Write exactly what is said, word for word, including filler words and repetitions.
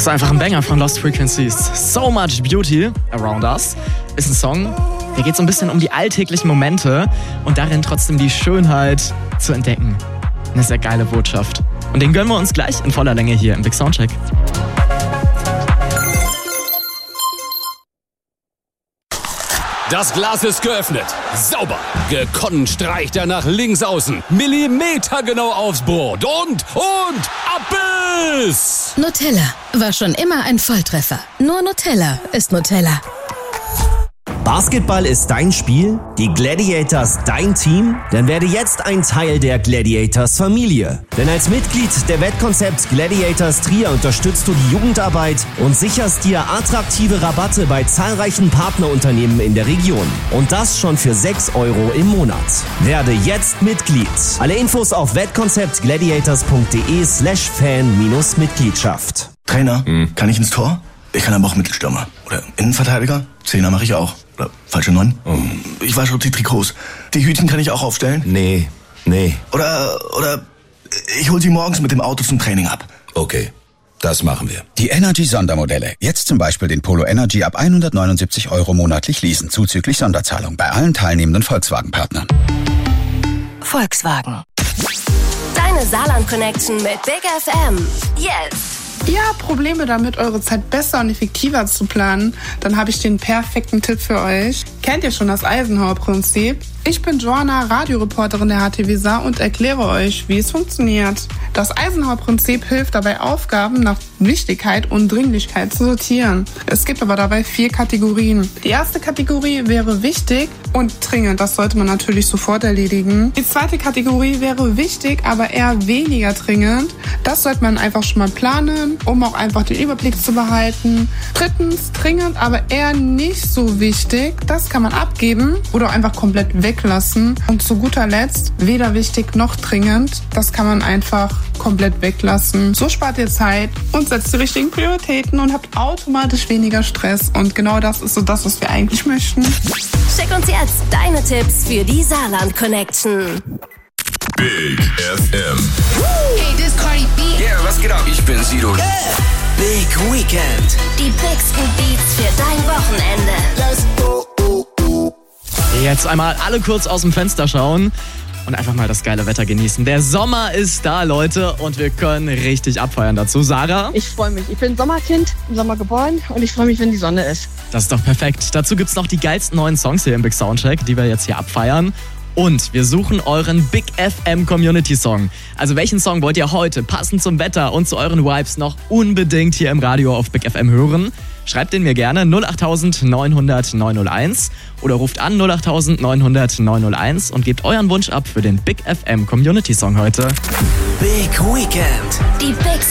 ist einfach ein Banger von Lost Frequencies. So Much Beauty Around Us ist ein Song, der geht so ein bisschen um die alltäglichen Momente und darin trotzdem die Schönheit zu entdecken. Eine sehr geile Botschaft. Und den gönnen wir uns gleich in voller Länge hier im Big Soundcheck. Das Glas ist geöffnet. Sauber. Gekonnt streicht er nach links außen. Millimetergenau aufs Brot. Und, und, Abbiss! Nutella war schon immer ein Volltreffer. Nur Nutella ist Nutella. Basketball ist dein Spiel? Die Gladiators dein Team? Dann werde jetzt ein Teil der Gladiators Familie. Denn als Mitglied der Wettkonzept Gladiators Trier unterstützt du die Jugendarbeit und sicherst dir attraktive Rabatte bei zahlreichen Partnerunternehmen in der Region. Und das schon für sechs Euro im Monat. Werde jetzt Mitglied. Alle Infos auf wettkonzeptgladiators.de slash fan-mitgliedschaft. Trainer, hm. kann ich ins Tor? Ich kann aber auch Mittelstürmer. Oder Innenverteidiger? Zehner mache ich auch. Oder falsche Neun? Oh. Ich wasche die Trikots. Die Hütchen kann ich auch aufstellen? Nee, nee. Oder, oder ich hol sie morgens mit dem Auto zum Training ab. Okay, das machen wir. Die Energy-Sondermodelle. Jetzt zum Beispiel den Polo Energy ab hundertneunundsiebzig Euro monatlich leasen, zuzüglich Sonderzahlung bei allen teilnehmenden Volkswagen-Partnern. Volkswagen. Deine Saarland-Connection mit Big F M. Yes! Ja, Probleme damit, eure Zeit besser und effektiver zu planen? Dann habe ich den perfekten Tipp für euch. Kennt ihr schon das Eisenhower-Prinzip? Ich bin Joanna, Radioreporterin der H T V Saar und erkläre euch, wie es funktioniert. Das Eisenhower-Prinzip hilft dabei, Aufgaben nach Wichtigkeit und Dringlichkeit zu sortieren. Es gibt aber dabei vier Kategorien. Die erste Kategorie wäre wichtig und dringend. Das sollte man natürlich sofort erledigen. Die zweite Kategorie wäre wichtig, aber eher weniger dringend. Das sollte man einfach schon mal planen, um auch einfach den Überblick zu behalten. Drittens, dringend, aber eher nicht so wichtig. Das kann man abgeben oder einfach komplett weglassen. Und zu guter Letzt, weder wichtig noch dringend. Das kann man einfach komplett weglassen. So spart ihr Zeit und setzt die richtigen Prioritäten und habt automatisch weniger Stress. Und genau das ist so das, was wir eigentlich möchten. Schick uns jetzt deine Tipps für die Saarland-Connection. Big F M. Hey, this Cardi B. Yeah, was geht ab? Ich bin Sido. Yeah. Big Weekend. Die bigsten Beats für dein Wochenende. Let's go. Jetzt einmal alle kurz aus dem Fenster schauen und einfach mal das geile Wetter genießen. Der Sommer ist da, Leute, und wir können richtig abfeiern dazu. Sarah? Ich freue mich. Ich bin Sommerkind, im Sommer geboren und ich freue mich, wenn die Sonne ist. Das ist doch perfekt. Dazu gibt's noch die geilsten neuen Songs hier im Big Soundcheck, die wir jetzt hier abfeiern. Und wir suchen euren Big F M Community Song. Also welchen Song wollt ihr heute passend zum Wetter und zu euren Vibes noch unbedingt hier im Radio auf Big F M hören? Schreibt den mir gerne null acht neunhundert neunhunderteins oder ruft an null acht neunhundert neunhunderteins und gebt euren Wunsch ab für den Big F M Community Song heute. Big Weekend. Die Big